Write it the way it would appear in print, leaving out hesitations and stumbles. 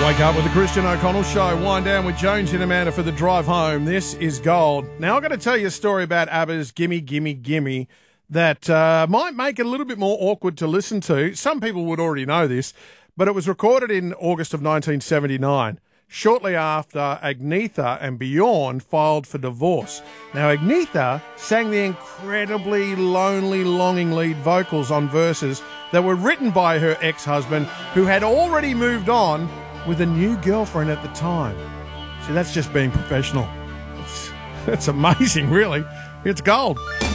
Wake up with the Christian O'Connell Show. Wind down with Jones and Amanda for the drive home. This is gold. Now, I'm going to tell you a story about ABBA's Gimme, Gimme, Gimme that might make it a little bit more awkward to listen to. Some people would already know this, but it was recorded in August of 1979, shortly after Agnetha and Bjorn filed for divorce. Now, Agnetha sang the incredibly lonely, longing lead vocals on verses that were written by her ex-husband, who had already moved on with a new girlfriend at the time. See, that's just being professional. It's amazing, really. It's gold.